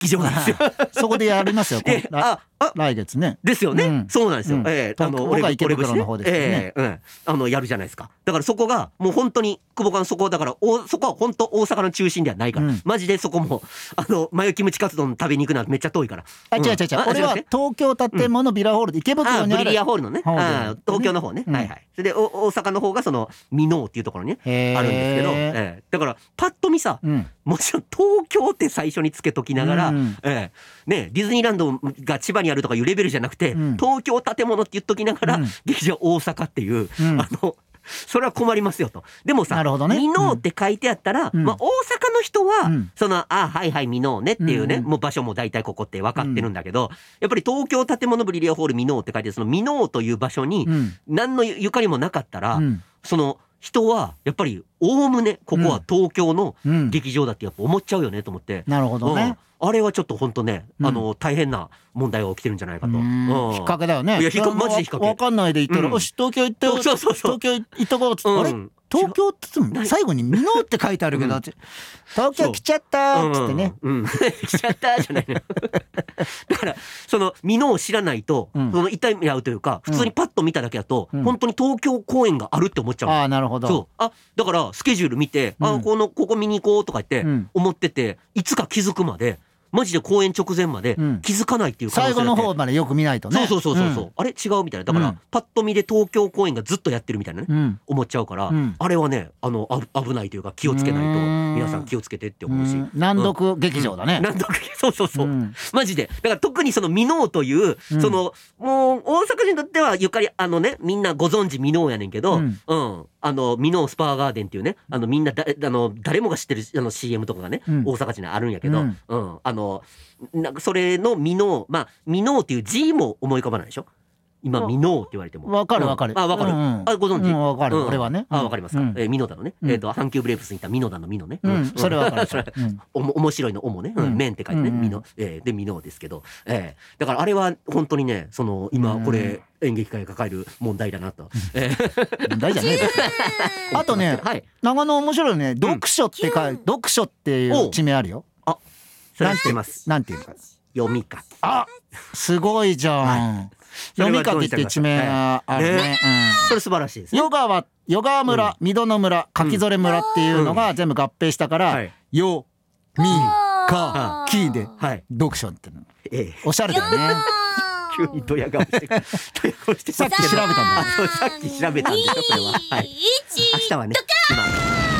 劇場ですよ。 そこでやりますよ来月ね。 ですよね、そうなんですよ。 僕は池袋の方ですけどね、 やるじゃないですか。だからそこがもう本当に久保館、そこだからそこは本当大阪の中心ではないから、マジでそこもマヨキムチカツ丼食べに行くのはめっちゃ遠いから。 違う俺は東京建物ビラホールで池袋にあるブリリアホールのね、東京の方ね、はいはい。それで大阪の方がその箕面っていうところにあるんですけど、だからパッと見さ、もちろん東京って最初につけときながら、ね、ディズニーランドが千葉にあるとかいうレベルじゃなくて、東京建物って言っときながら、劇場大阪っていう、それは困りますよと。でもさ、箕面って書いてあったら、大阪の人は、はいはい箕面ねっていうね、もう場所も大体ここって分かってるんだけど、やっぱり東京建物ブリリアホール箕面って書いてあるその箕面という場所に、何のゆかりもなかったら、その人はやっぱりおおむねここは東京の劇場だってやっぱ思っちゃうよねと思って。 なるほどね。 あれはちょっと本当ね、大変な問題が起きてるんじゃないかと。 引っ掛けだよね。 いやマジで引っ掛け。 分かんないで言ったら、よし東京行ったよ、東京行ったこうっつって、あれ東京って最後に箕面って書いてあるけど、東京来ちゃったっつってね、 来ちゃったじゃないの。だからその箕面を知らないと、その痛み合うというか、普通にパッと見ただけだと、本当に東京公演があるって思っちゃう。 ああなるほど。 そうだからスケジュール見て、ここ見に行こうとか言って思ってて、いつか気づくまで。マジで公演直前まで気づかないっていう可能性最後の方までよく見ないとね。 そうあれ違うみたいな。だからパッと見で東京公演がずっとやってるみたいなね、思っちゃうから、あれはね危ないというか気をつけないと、皆さん気をつけてって思うし。 難読劇場だね。 難読そうマジで。だから特にその箕面というそのもう大阪人にとってはゆかりみんなご存知箕面やねんけど、箕面スパーガーデンっていうね、みんな誰もが知ってるCM とかがね、大阪市にあるんやけど、なんかそれの箕面、箕面っていう字も思い浮かばないでしょ今箕面って言われても。 わかる。 わかる。ご存知？ わかる。俺はね。 わかりますか？箕面のね、阪急ブレーブスにいた箕面の箕ね。 それはわかる。 面白いの面ね、面って書いてね、箕で箕面ですけど、だからあれは本当にね、その今これ演劇界が抱える問題だなと。 問題じゃねえだろ。あとね、長野面白いね、読書っていう地名あるよ。 それ知ってます。 なんていうか。 読み書き。 すごいじゃん。読み書きって地名があるね。 それ素晴らしいですね。 ヨガ村、三戸野村、柿添村っていうのが全部合併したから、よみかきで読書っての。おしゃれだよね。 急にドヤ顔してさっき調べたんだ。 さっき調べたんでしょそれは。明日はね。